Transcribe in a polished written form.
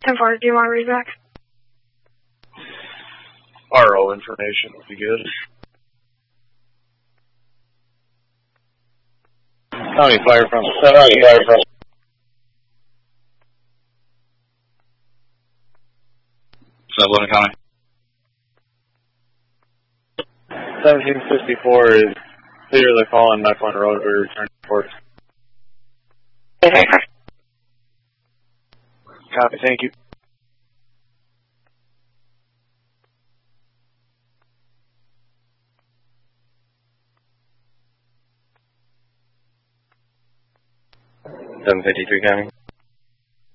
10-4, do you want to read back? RO information would be good. County Fire from 17. Sutherland County. 1754 is clear the call on Knife One Road. We return to port. Copy, thank you. $753 County.